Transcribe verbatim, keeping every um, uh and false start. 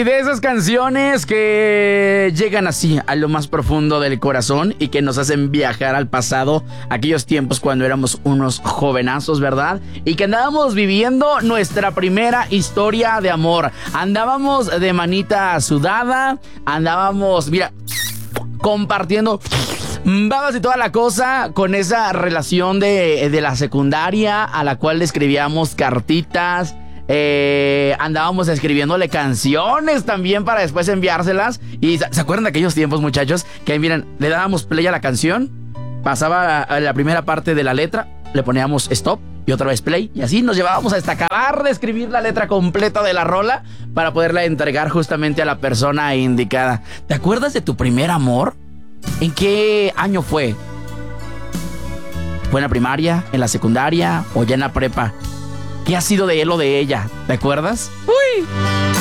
de esas canciones que llegan así a lo más profundo del corazón y que nos hacen viajar al pasado, aquellos tiempos cuando éramos unos jovenazos, ¿verdad? Y que andábamos viviendo nuestra primera historia de amor. Andábamos de manita sudada, andábamos, mira, compartiendo babas y toda la cosa con esa relación de, de la secundaria a la cual le escribíamos cartitas. Eh, andábamos escribiéndole canciones también para después enviárselas. Y ¿se acuerdan de aquellos tiempos, muchachos? Que miren, le dábamos play a la canción, pasaba a la primera parte de la letra, le poníamos stop y otra vez play, y así nos llevábamos hasta acabar de escribir la letra completa de la rola para poderla entregar justamente a la persona indicada. ¿Te acuerdas de tu primer amor? ¿En qué año fue? ¿Fue en la primaria, en la secundaria o ya en la prepa? ¿Qué ha sido de él o de ella? ¿Te acuerdas? ¡Uy!